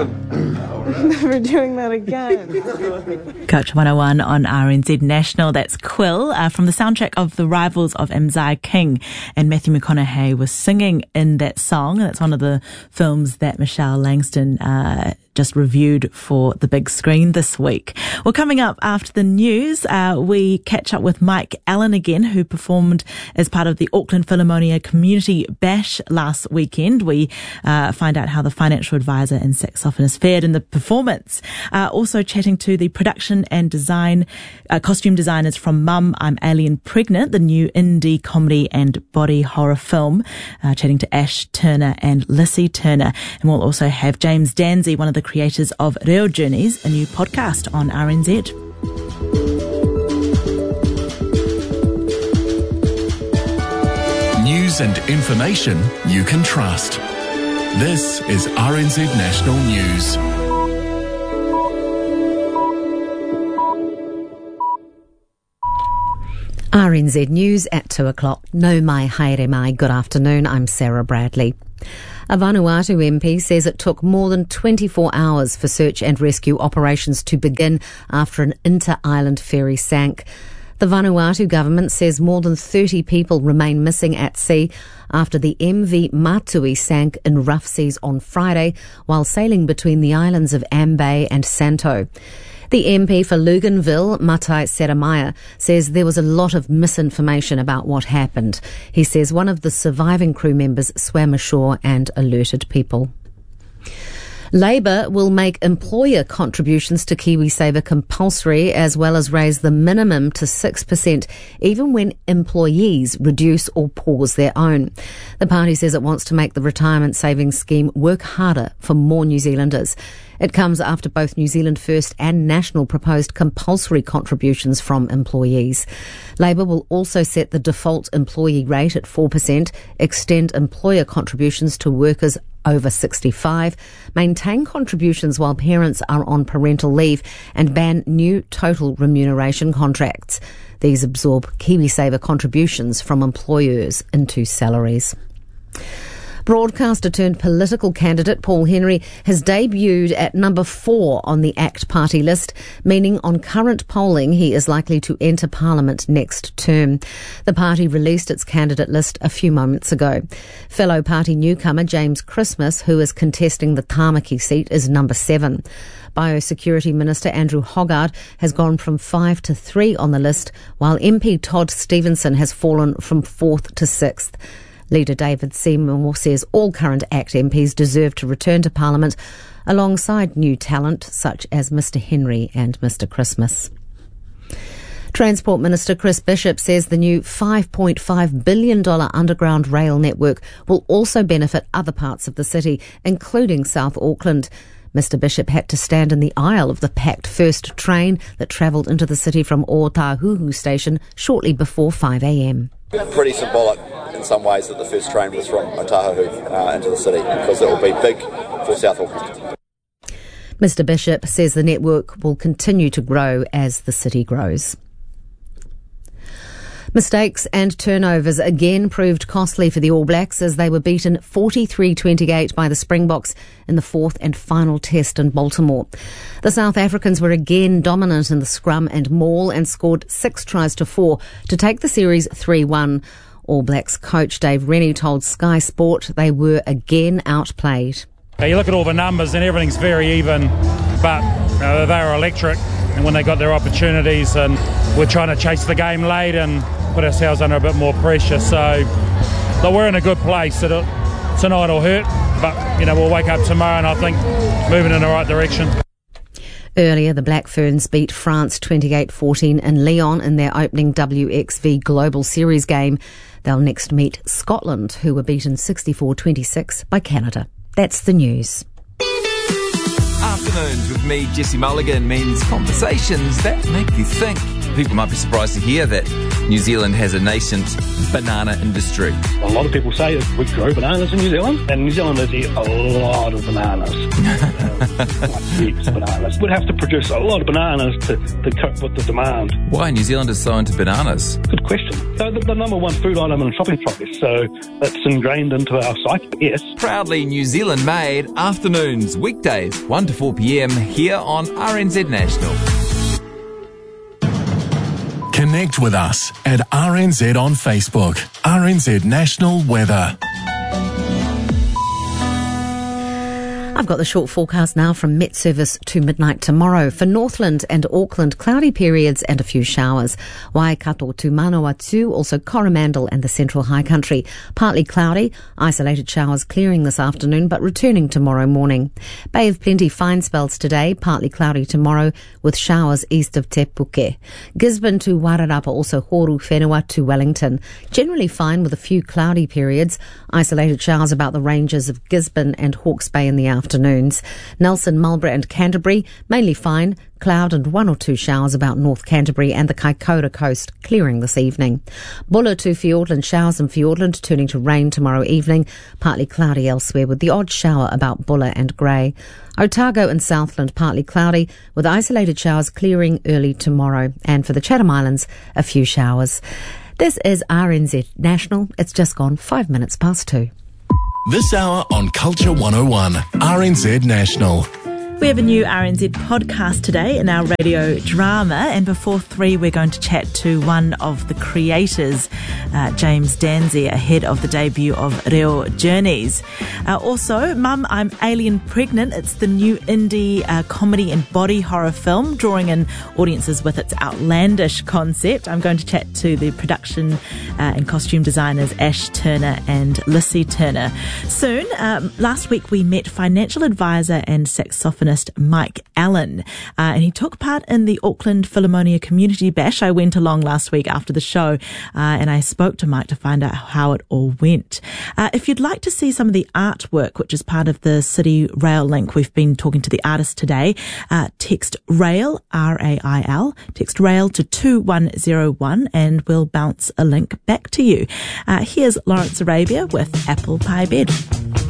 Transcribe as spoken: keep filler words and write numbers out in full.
Never doing that again. Culture one oh one on R N Z National. That's Quill uh, from the soundtrack of The Rivals of Mzai King. And Matthew McConaughey was singing in that song. That's one of the films that Michelle Langston uh, just reviewed for the big screen this week. Well, coming up after the news, uh, we catch up with Mike Allen again, who performed as part of the Auckland Philharmonia Community Bash last weekend. We uh, find out how the financial advisor and saxophonist fared in the performance. Uh, also chatting to the production and design, uh, costume designers from Mum, I'm Alien Pregnant, the new indie comedy and body horror film. Uh, chatting to Ash Turner and Lissy Turner. And we'll also have James Danzy, one of the creators of Reo Journeys, a new podcast on R N Z. News and information you can trust. This is R N Z National News. R N Z News at two o'clock. No mai haere mai. Good afternoon. I'm Sarah Bradley. A Vanuatu M P says it took more than twenty-four hours for search and rescue operations to begin after an inter-island ferry sank. The Vanuatu government says more than thirty people remain missing at sea after the M V Matui sank in rough seas on Friday while sailing between the islands of Ambay and Santo. The M P for Luganville, Matai Seramaya, says there was a lot of misinformation about what happened. He says one of the surviving crew members swam ashore and alerted people. Labour will make employer contributions to KiwiSaver compulsory as well as raise the minimum to six percent even when employees reduce or pause their own. The party says it wants to make the retirement savings scheme work harder for more New Zealanders. It comes after both New Zealand First and National proposed compulsory contributions from employees. Labour will also set the default employee rate at four percent, extend employer contributions to workers over sixty-five, maintain contributions while parents are on parental leave, and ban new total remuneration contracts. These absorb KiwiSaver contributions from employers into salaries. Broadcaster turned political candidate Paul Henry has debuted at number four on the ACT party list, meaning on current polling he is likely to enter Parliament next term. The party released its candidate list a few moments ago. Fellow party newcomer James Christmas, who is contesting the Tāmaki seat, is number seven. Biosecurity Minister Andrew Hoggard has gone from five to three on the list, while M P Todd Stevenson has fallen from fourth to sixth. Leader David Seymour says all current ACT M Ps deserve to return to Parliament alongside new talent such as Mr Henry and Mr Christmas. Transport Minister Chris Bishop says the new five point five billion dollars underground rail network will also benefit other parts of the city, including South Auckland. Mr Bishop had to stand in the aisle of the packed first train that travelled into the city from Otahuhu station shortly before five a m. Pretty symbolic in some ways that the first train was from Otahuhu uh, into the city, because it will be big for South Auckland. Mr Bishop says the network will continue to grow as the city grows. Mistakes and turnovers again proved costly for the All Blacks as they were beaten forty-three twenty-eight by the Springboks in the fourth and final test in Baltimore. The South Africans were again dominant in the scrum and maul and scored six tries to four to take the series three one. All Blacks coach Dave Rennie told Sky Sport they were again outplayed. You look at all the numbers and everything's very even, but uh, they were electric, and when they got their opportunities, and we're trying to chase the game late and put ourselves under a bit more pressure. So but we're in a good place. It'll, tonight will hurt, but you know we'll wake up tomorrow and I think moving in the right direction. Earlier, the Black Ferns beat France twenty-eight fourteen in Lyon in their opening W X V Global Series game. They'll next meet Scotland, who were beaten sixty-four twenty-six by Canada. That's the news. Afternoons with me, Jesse Mulligan, means conversations that make you think. People might be surprised to hear that New Zealand has a nascent banana industry. A lot of people say that we grow bananas in New Zealand, and New Zealanders eat a lot of bananas. uh, like heaps of bananas. We'd have to produce a lot of bananas to, to cope with the demand. Why are New Zealanders so into bananas? Good question. So the, the number one food item in shopping trolleys, so that's ingrained into our psyche, yes. Proudly New Zealand made, afternoons, weekdays, one to four p.m. here on R N Z National. Connect with us at R N Z on Facebook. R N Z National Weather. I've got the short forecast now from Met Service to midnight tomorrow. For Northland and Auckland, cloudy periods and a few showers. Waikato to Manawatu, also Coromandel and the Central High Country. Partly cloudy, isolated showers clearing this afternoon but returning tomorrow morning. Bay of Plenty fine spells today, partly cloudy tomorrow with showers east of Te Puke. Gisborne to Wairarapa, also Horu Whenua to Wellington. Generally fine with a few cloudy periods. Isolated showers about the ranges of Gisborne and Hawke's Bay in the afternoon. Afternoons. Nelson, Marlborough and Canterbury, mainly fine, cloud and one or two showers about North Canterbury and the Kaikoura coast, clearing this evening. Bulla to Fiordland, showers in Fiordland, turning to rain tomorrow evening, partly cloudy elsewhere with the odd shower about Bulla and Grey. Otago and Southland, partly cloudy, with isolated showers clearing early tomorrow. And for the Chatham Islands, a few showers. This is R N Z National. It's just gone five minutes past two. This hour on Culture one oh one, R N Z National. We have a new R N Z podcast today in our radio drama, and before three we're going to chat to one of the creators, uh, James Danzier, ahead of the debut of Reo Journeys. Uh, also, Mum, I'm Alien Pregnant. It's the new indie uh, comedy and body horror film, drawing in audiences with its outlandish concept. I'm going to chat to the production uh, and costume designers Ash Turner and Lissy Turner. Soon, um, last week we met financial advisor and saxophonist Mike Allen, uh, and he took part in the Auckland Philharmonia Community Bash. I went along last week after the show, uh, and I spoke to Mike to find out how it all went. Uh, if you'd like to see some of the artwork, which is part of the City Rail link, we've been talking to the artist today. Uh, text RAIL, R A I L, text RAIL to two one zero one, and we'll bounce a link back to you. Uh, here's Lawrence Arabia with Apple Pie Bed.